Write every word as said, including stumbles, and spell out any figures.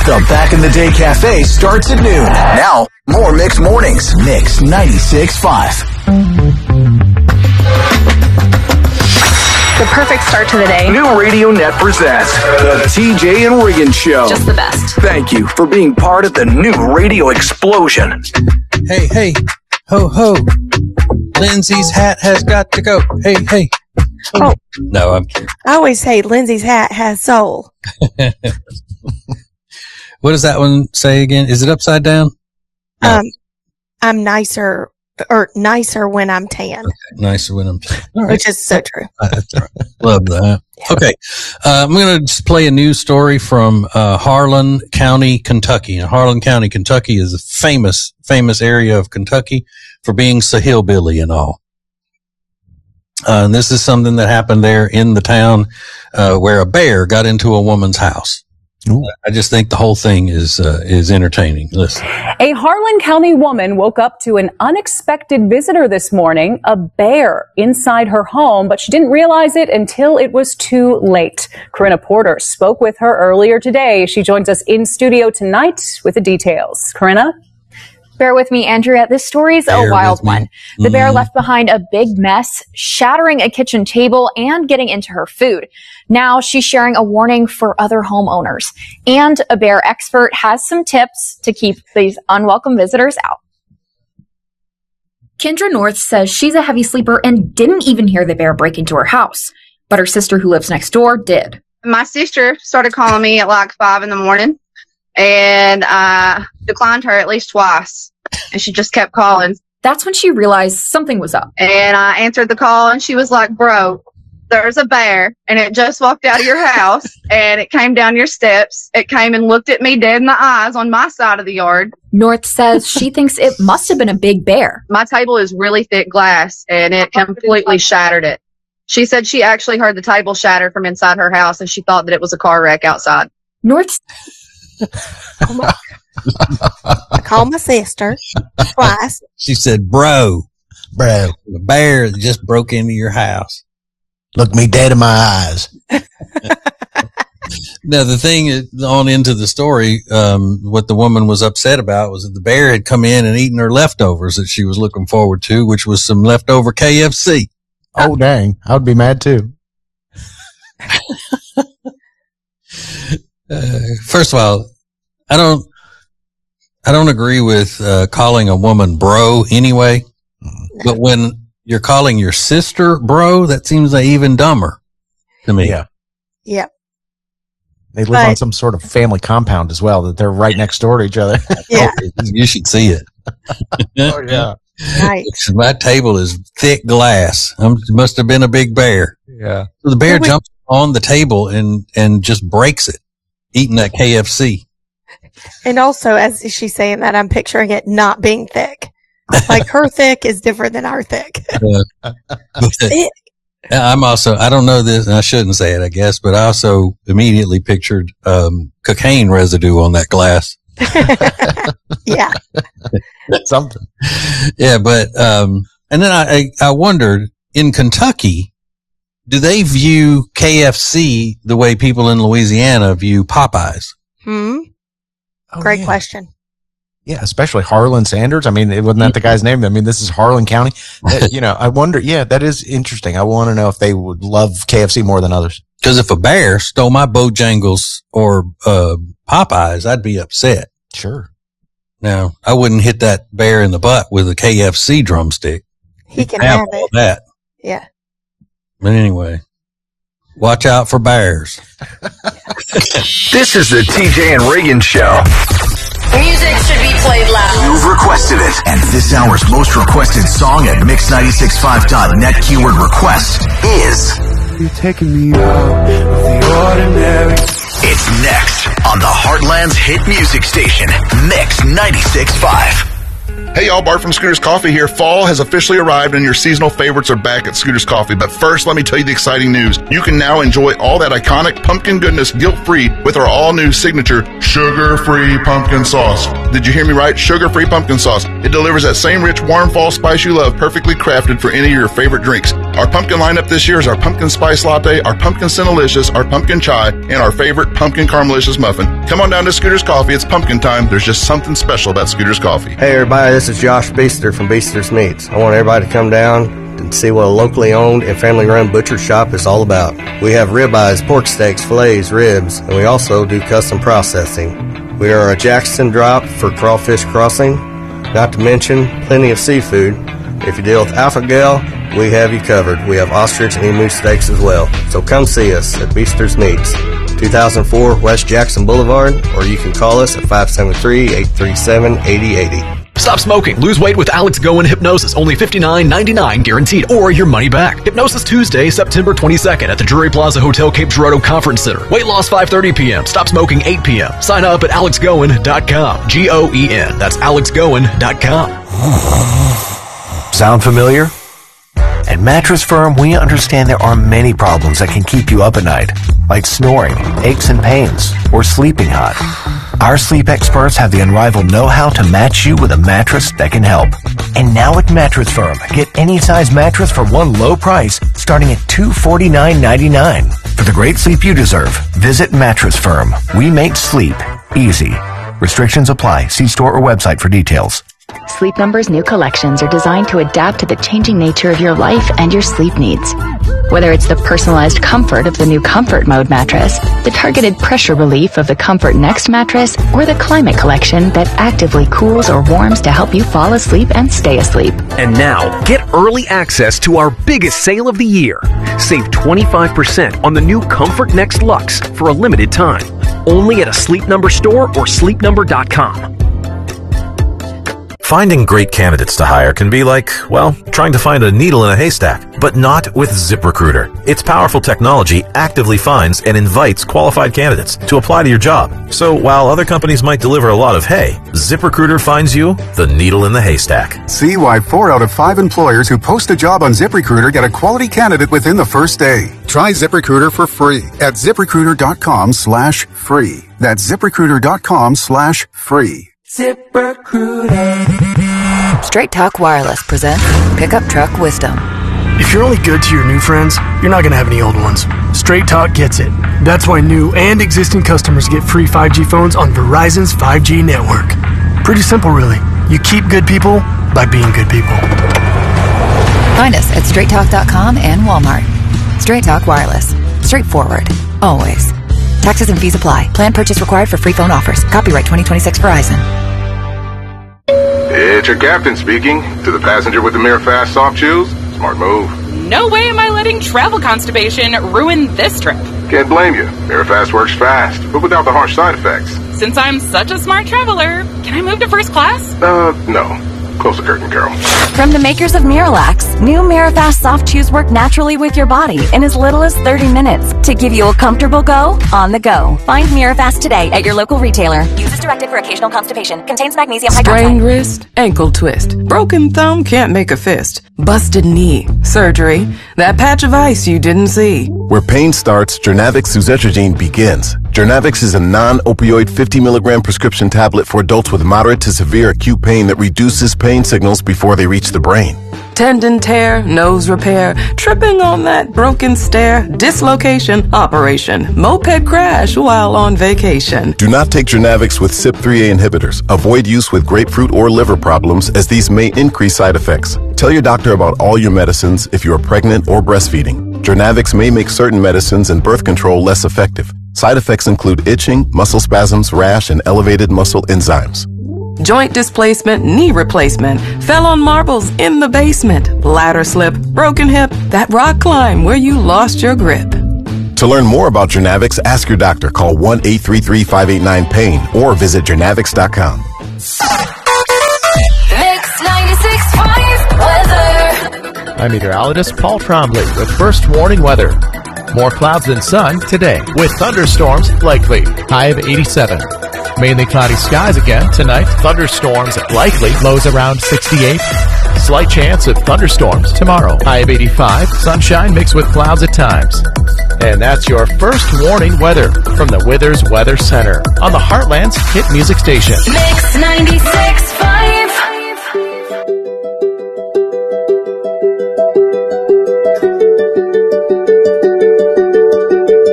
The Back in the Day Cafe starts at noon. Now, more Mix Mornings. Mix ninety-six point five. The perfect start to the day. New Radio Net presents The T J and Regan Show. Just the best. Thank you for being part of the new radio explosion. Hey, hey, ho, ho. Lindsay's hat has got to go. Hey, hey. Oh. No, I'm kidding. I always say Lindsay's hat has soul. What does that one say again? Is it upside down? No. Um, I'm nicer or nicer when I'm tan. Okay, nicer when I'm tan. All right. Which is so true. That's all right. Love that. Okay. Uh, I'm going to just play a news story from uh, Harlan County, Kentucky. And Harlan County, Kentucky is a famous, famous area of Kentucky for being so hillbilly and all. Uh, and this is something that happened there in the town uh, where a bear got into a woman's house. Ooh. I just think the whole thing is uh, is entertaining. Listen. A Harlan County woman woke up to an unexpected visitor this morning, a bear inside her home, but she didn't realize it until it was too late. Corinna Porter spoke with her earlier today. She joins us in studio tonight with the details. Corinna? Bear with me, Andrea. This story's Bear a wild one. Mm-hmm. The bear left behind a big mess, shattering a kitchen table and getting into her food. Now she's sharing a warning for other homeowners. And a bear expert has some tips to keep these unwelcome visitors out. Kendra North says she's a heavy sleeper and didn't even hear the bear break into her house. But her sister who lives next door did. My sister started calling me at like five in the morning. And I declined her at least twice. And she just kept calling. That's when she realized something was up. And I answered the call and she was like, bro, there's a bear. And it just walked out of your house. And it came down your steps. It came and looked at me dead in the eyes on my side of the yard. North says she thinks it must have been a big bear. My table is really thick glass and it completely shattered it. She said she actually heard the table shatter from inside her house and she thought that it was a car wreck outside. North... Oh my. I called my sister twice. She said, bro, bro, the bear just broke into your house. Look me dead in my eyes. Now, the thing is, on into the story, um, what the woman was upset about was that the bear had come in and eaten her leftovers that she was looking forward to, which was some leftover K F C. Oh, dang. I would be mad too. Uh, first of all, I don't, I don't agree with, uh, calling a woman bro anyway, but when you're calling your sister bro, that seems like even dumber to me. Yeah. Yeah. They live But- on some sort of family compound as well, that they're right next door to each other. Yeah. You should see it. Oh, yeah. Right. My table is thick glass. Um, it must have been a big bear. Yeah. So the bear Well, we- jumps on the table and, and just breaks it, eating that K F C. And also, as she's saying that, I'm picturing it not being thick. Like her thick is different than our thick. Uh, Thick. I'm also, I don't know this, and I shouldn't say it, I guess, but I also immediately pictured um, cocaine residue on that glass. Yeah. Something. Yeah, but, um, and then I, I, I wondered, in Kentucky, do they view K F C the way people in Louisiana view Popeyes? Hmm. Oh, Great yeah. question. Yeah, especially Harlan Sanders. I mean, it wasn't that the guy's name? I mean, this is Harlan County. Uh, you know, I wonder, yeah, that is interesting. I want to know if they would love K F C more than others. Because if a bear stole my Bojangles or uh, Popeyes, I'd be upset. Sure. Now, I wouldn't hit that bear in the butt with a K F C drumstick. He can Have have all it. that. Yeah. But anyway, watch out for bears. This is the T J and Regan Show. Music should be played loud. You've requested it. And this hour's most requested song at mix nine six five dot net keyword request is You're taking me out of the ordinary. It's next on the Heartland's hit music station, Mix ninety-six point five. Hey y'all, Bart from Scooter's Coffee here. Fall has officially arrived and your seasonal favorites are back at Scooter's Coffee. But first, let me tell you the exciting news. You can now enjoy all that iconic pumpkin goodness guilt-free with our all-new signature sugar-free pumpkin sauce. Did you hear me right? Sugar-free pumpkin sauce. It delivers that same rich, warm fall spice you love, perfectly crafted for any of your favorite drinks. Our pumpkin lineup this year is our pumpkin spice latte, our pumpkin cinnalicious, our pumpkin chai, and our favorite pumpkin caramelicious muffin. Come on down to Scooter's Coffee. It's pumpkin time. There's just something special about Scooter's Coffee. Hey everybody, this is Josh Beaster from Beaster's Meats. I want everybody to come down and see what a locally owned and family run butcher shop is all about. We have ribeyes, pork steaks, fillets, ribs, and we also do custom processing. We are a Jackson drop for Crawfish Crossing, not to mention plenty of seafood. If you deal with alpha gal, we have you covered. We have ostrich and emu steaks as well. So come see us at Beaster's Meats, two thousand four West Jackson Boulevard, or you can call us at five seven three, eight three seven, eight zero eight zero. Stop smoking. Lose weight with Alex Goen Hypnosis. Only fifty-nine ninety-nine guaranteed, or your money back. Hypnosis Tuesday, September twenty-second at the Drury Plaza Hotel Cape Girardeau Conference Center. Weight loss five thirty p.m. Stop smoking eight p.m. Sign up at alex goen dot com. G O E N. That's alex goen dot com. Sound familiar? At Mattress Firm, we understand there are many problems that can keep you up at night, like snoring, aches and pains, or sleeping hot. Our sleep experts have the unrivaled know-how to match you with a mattress that can help. And now at Mattress Firm, get any size mattress for one low price, starting at two hundred forty-nine ninety-nine. For the great sleep you deserve, visit Mattress Firm. We make sleep easy. Restrictions apply. See store or website for details. Sleep Number's new collections are designed to adapt to the changing nature of your life and your sleep needs. Whether it's the personalized comfort of the new Comfort Mode mattress, the targeted pressure relief of the Comfort Next mattress, or the Climate Collection that actively cools or warms to help you fall asleep and stay asleep. And now, get early access to our biggest sale of the year. Save twenty-five percent on the new Comfort Next Luxe for a limited time. Only at a Sleep Number store or sleep number dot com. Finding great candidates to hire can be like, well, trying to find a needle in a haystack, but not with ZipRecruiter. Its powerful technology actively finds and invites qualified candidates to apply to your job. So while other companies might deliver a lot of hay, ZipRecruiter finds you the needle in the haystack. See why four out of five employers who post a job on ZipRecruiter get a quality candidate within the first day. Try ZipRecruiter for free at ZipRecruiter.com slash free. That's ZipRecruiter.com slash free. ZipRecruiter. Straight Talk Wireless presents Pickup Truck Wisdom. If you're only good to your new friends, you're not going to have any old ones. Straight Talk gets it. That's why new and existing customers get free five G phones on Verizon's five G network. Pretty simple, really. You keep good people by being good people. Find us at straight talk dot com and Walmart. Straight Talk Wireless. Straightforward. Always. Taxes and fees apply. Plan purchase required for free phone offers. Copyright twenty twenty-six Verizon. It's your captain speaking. To the passenger with the Mirror Fast soft shoes, smart move. No way am I letting travel constipation ruin this trip. Can't blame you. Mirror Fast works fast, but without the harsh side effects. Since I'm such a smart traveler, can I move to first class? Uh, no. Close the curtain, Carol. From the makers of Miralax, new Mirafast soft chews work naturally with your body in as little as thirty minutes to give you a comfortable go on the go. Find Mirafast today at your local retailer. Use as directed for occasional constipation. Contains magnesium hydroxide. Sprained wrist, ankle twist, broken thumb can't make a fist, busted knee, surgery, that patch of ice you didn't see. Where pain starts, Jernavix suzetrigine begins. Jernavix is a non-opioid fifty milligram prescription tablet for adults with moderate to severe acute pain that reduces pain signals before they reach the brain. Tendon tear, nose repair, tripping on that broken stair, dislocation, operation, moped crash while on vacation. Do not take Jernavix with C Y P three A inhibitors. Avoid use with grapefruit or liver problems, as these may increase side effects. Tell your doctor about all your medicines if you are pregnant or breastfeeding. Jernavix may make certain medicines and birth control less effective. Side effects include itching, muscle spasms, rash, and elevated muscle enzymes. Joint displacement, knee replacement, fell on marbles in the basement, ladder slip, broken hip, that rock climb where you lost your grip. To learn more about Jernavix, ask your doctor. Call one eight three three, five eight nine, pain or visit jernavix dot com. Mix ninety-six point five weather. I'm meteorologist Paul Trombley with first warning weather. More clouds than sun today, with thunderstorms likely. High of eighty-seven. Mainly cloudy skies again tonight. Thunderstorms likely. Lows around sixty-eight. Slight chance of thunderstorms tomorrow. High of eighty-five. Sunshine mixed with clouds at times. And that's your first warning weather from the Withers Weather Center on the Heartland's hit music station. Mix ninety-six.